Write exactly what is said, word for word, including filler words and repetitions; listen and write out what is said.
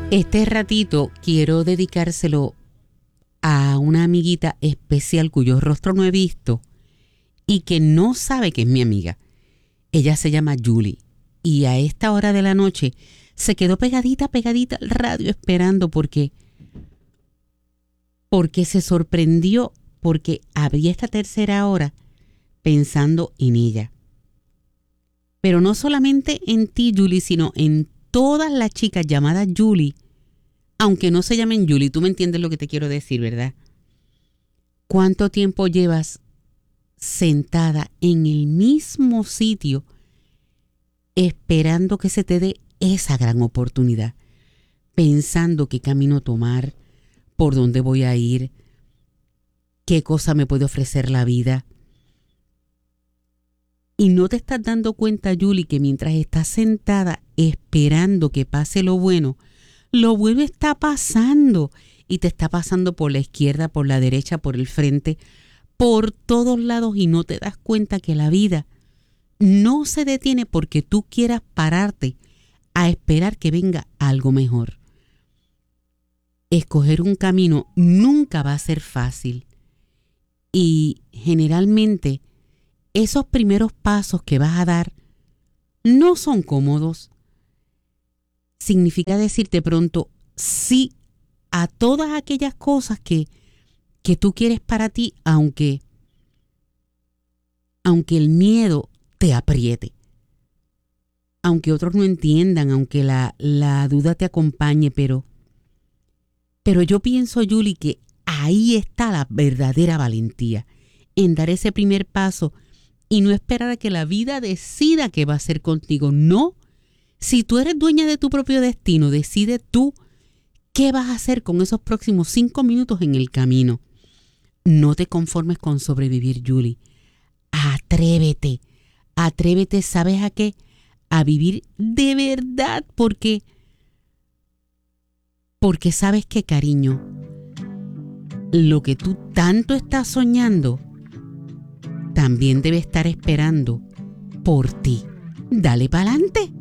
Este ratito quiero dedicárselo a una amiguita especial cuyo rostro no he visto y que no sabe que es mi amiga. Ella se llama Julie y a esta hora de la noche se quedó pegadita, pegadita al radio esperando porque, porque se sorprendió porque abría esta tercera hora pensando en ella. Pero no solamente en ti, Julie, sino en todas las chicas llamadas Julie, aunque no se llamen Julie, tú me entiendes lo que te quiero decir, ¿verdad? ¿Cuánto tiempo llevas sentada en el mismo sitio esperando que se te dé esa gran oportunidad? Pensando qué camino tomar, por dónde voy a ir, qué cosa me puede ofrecer la vida. Y no te estás dando cuenta, Julie, que mientras estás sentada esperando que pase lo bueno, lo bueno está pasando y te está pasando por la izquierda, por la derecha, por el frente, por todos lados y no te das cuenta que la vida no se detiene porque tú quieras pararte a esperar que venga algo mejor. Escoger un camino nunca va a ser fácil y generalmente esos primeros pasos que vas a dar no son cómodos. Significa decirte pronto sí a todas aquellas cosas que, que tú quieres para ti, aunque, aunque el miedo te apriete. Aunque otros no entiendan, aunque la, la duda te acompañe, pero, pero yo pienso, Julie, que ahí está la verdadera valentía, en dar ese primer paso y no esperar a que la vida decida qué va a hacer contigo. No, si tú eres dueña de tu propio destino, decide tú qué vas a hacer con esos próximos cinco minutos en el camino. No te conformes con sobrevivir, Julie. Atrévete, atrévete, ¿sabes a qué? A vivir de verdad, porque, porque sabes que, cariño, lo que tú tanto estás soñando también debe estar esperando por ti. Dale para adelante.